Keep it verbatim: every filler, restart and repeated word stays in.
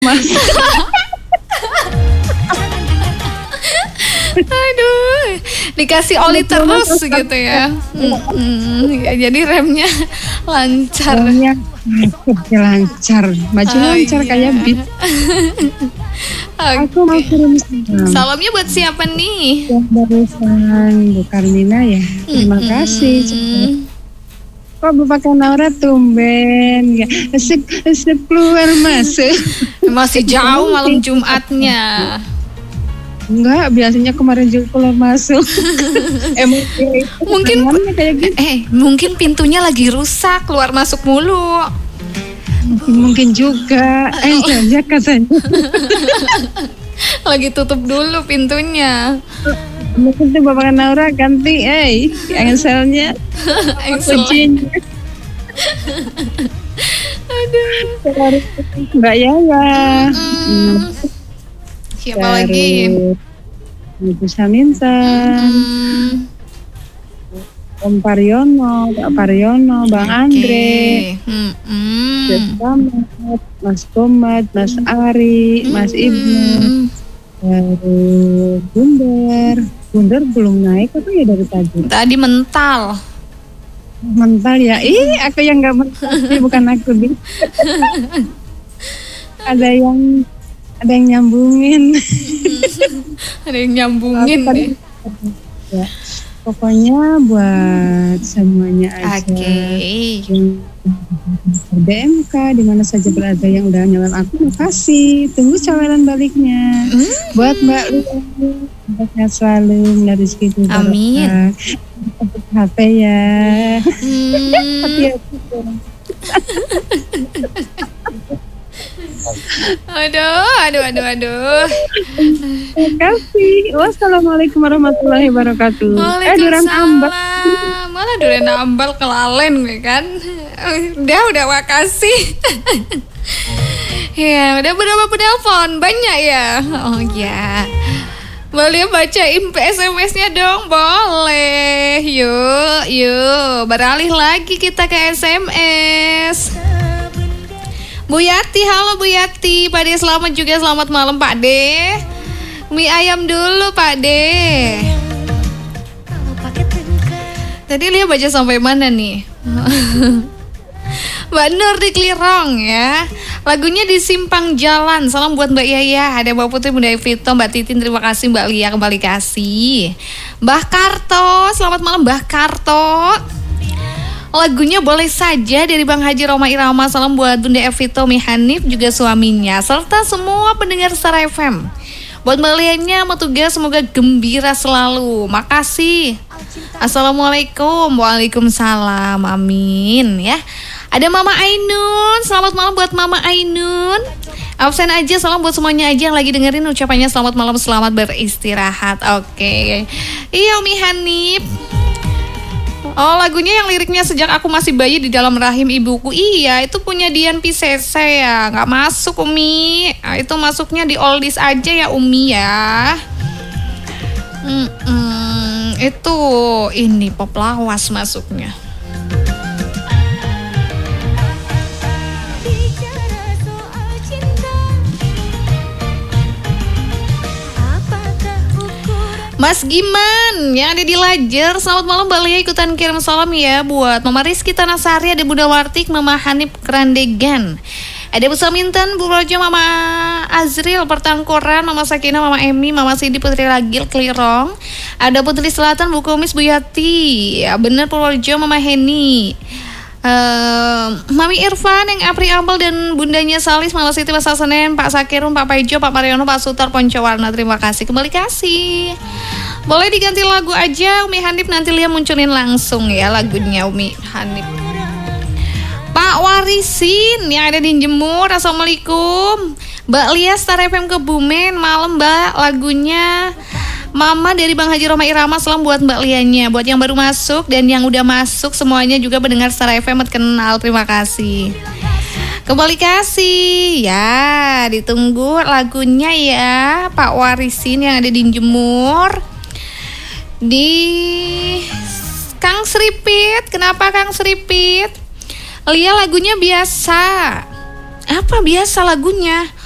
Mas. Aduh, dikasih oli terus gitu ya. Mm-mm. Ya, jadi remnya lancar. Remnya lancar, maju Oh, lancar iya. kayak beat. Oke. Aku mau kirim salam. Salamnya buat siapa nih? Yang barusan Bu Karmina ya. Terima Mm-mm. kasih. Kok Bapak Naura tumben ya? Esep, esep keluar masuk. Masih jauh malam Jumatnya. Enggak, biasanya kemarin juga keluar masuk. Emang itu Mungkin tangannya kayak gitu. eh mungkin pintunya lagi rusak, keluar masuk mulu. Mungkin, mungkin juga. Eh, ya katanya. Lagi tutup dulu pintunya. Mungkin tuh Bapak Naura ganti, eh, engselnya, Excellent. kuncinya. Aduh. Mbak Yaya. Mm. Siapa lagi? Ibu Samintan, Hmm. Om Pariono, Pak Pariono, Bang Andre, Hmm. Hmm. Mas Komat, Mas Komat, Mas Ari, Mas Ibnu, Hmm. baru Bundar. Bundar belum naik apa ya dari tadi? Tadi mental. Mental ya, ih aku yang nggak mental, sih, bukan aku nih. Ada yang ada yang nyambungin. Ada yang nyambungin Apa deh. Ya, pokoknya buat semuanya aja. Oke. Yang D M K di mana saja berada yang udah nyalon aku, makasih. Tunggu cawelan baliknya. Hmm. Buat Mbak Lu, sehat selalu, melalui rezeki itu. Amin. H P ya. Hmm. Hati-hati. Aduh, aduh, aduh, aduh. Terima kasih. Wassalamualaikum warahmatullahi wabarakatuh. Eh, duran ambak. Waalaikumsalam. Malah duren ambal kelalen gue kan. Udah, udah makasih. Ya, udah berapa penelpon? Banyak ya? Oh ya. Boleh bacain S M S-nya dong? Boleh. Yuk, yuk. Beralih lagi kita ke S M S. Bu Yati, halo Bu Yati. Pak De selamat juga, selamat malam Pak De. Mie ayam dulu Pak De. Tadi Lia baca sampai mana nih? Mbak Nur di Klirong ya. Lagunya di Simpang Jalan. Salam buat Mbak Yaya. Ada Mbak Putri, Bunda Evito, Mbak Titin. Terima kasih Mbak Lia, kembali kasih. Mbah Karto, selamat malam Mbah Karto. Lagunya boleh saja dari Bang Haji Roma Irama. Salam buat Bunda Evito, Mi Hanif, juga suaminya, serta semua pendengar Star F M. Buat Mbak Lianya, mau tugas semoga gembira selalu. Makasih. Assalamualaikum. Waalaikumsalam. Amin ya. Ada Mama Ainun. Selamat malam buat Mama Ainun. Absen aja, salam buat semuanya aja yang lagi dengerin ucapannya selamat malam, selamat beristirahat. Oke. Iya Umi Hanif. Oh, lagunya yang liriknya sejak aku masih bayi di dalam rahim ibuku. Iya, itu punya Dian Piscese ya. Nggak masuk Umi. Nah, itu masuknya di oldies aja ya Umi ya. Mm-mm, itu ini pop lawas masuknya. Mas Giman yang ada di Lajer, selamat malam Mbak Lia, ikutan kirim salam ya buat Mama Rizky Tanasari, ada Bunda Wartik, Mama Hanif Kerandegan, ada Bu Samintan, Bu Rojo, Mama Azril Pertangkoran, Mama Sakinah, Mama Emi, Mama Sidi Putri Ragil Klirong, ada Putri Selatan, Bu Kumis, Bu Yati, ya bener Purworejo, Mama Heni, Uh, Mami Irfan yang Apri Ampel dan bundanya Salis, Mama Siti Pasar Senen, Pak Sakirum, Pak Paijo, Pak Mariono, Pak Sutar, Poncowarna. Terima kasih, kembali kasih. Boleh diganti lagu aja Umi Hanif, nanti Lia munculin langsung ya lagunya Umi Hanif. Pak Warisin yang ada di Jemur, assalamualaikum. Mbak Lia Star F M Kebumen, malam Mbak, lagunya Mama dari Bang Haji Roma Irama. Salam buat Mbak Lianya, buat yang baru masuk dan yang udah masuk semuanya juga pendengar Star F M kenal. Terima kasih, kembali kasih ya. Ditunggu lagunya ya Pak Warisin yang ada di Jemur. Di Kang Sripit, kenapa Kang Sripit? Lia lagunya biasa. Apa biasa lagunya?